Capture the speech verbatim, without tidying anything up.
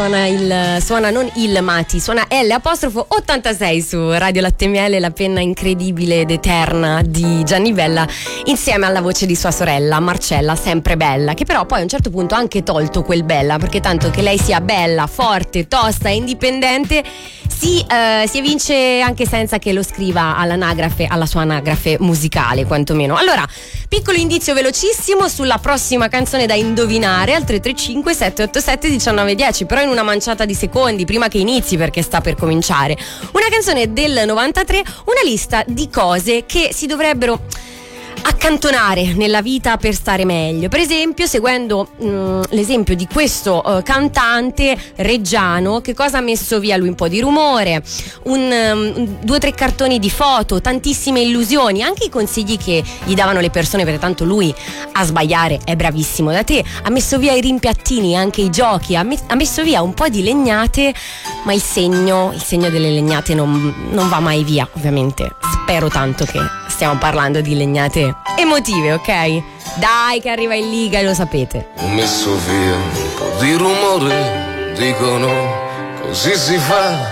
suona il suona non il Mati, suona L apostrofo ottantasei su Radio Latte Miele, la penna incredibile ed eterna di Gianni Bella, insieme alla voce di sua sorella Marcella, sempre bella, che però poi a un certo punto ha anche tolto quel bella, perché tanto che lei sia bella, forte, tosta e indipendente si, eh, si evince anche senza che lo scriva all'anagrafe, alla sua anagrafe musicale quantomeno. Allora, piccolo indizio velocissimo sulla prossima canzone da indovinare al tre tre cinque sette otto sette uno nove uno zero, però in una manciata di secondi prima che inizi, perché sta per cominciare. Una canzone del novantatré, una lista di cose che si dovrebbero accantonare nella vita per stare meglio. Per esempio, seguendo mh, l'esempio di questo uh, cantante reggiano, che cosa ha messo via lui? Un po' di rumore, un, um, due o tre cartoni di foto, tantissime illusioni, anche i consigli che gli davano le persone, perché tanto lui a sbagliare è bravissimo da te. Ha messo via i rimpiattini, anche i giochi, ha, me- ha messo via un po' di legnate, ma il segno, il segno delle legnate non, non va mai via, ovviamente. Spero tanto che stiamo parlando di legnate emotive, ok? Dai che arriva in Liga e lo sapete. Ho messo via un po' di rumore, dicono così si fa.